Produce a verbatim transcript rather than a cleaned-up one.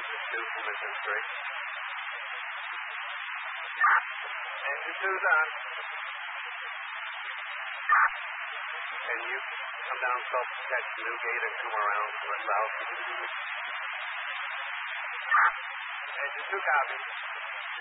engine two from mission three. Engine two's on. Can you come down south, catch Newgate and come around from the south? Engine two copy.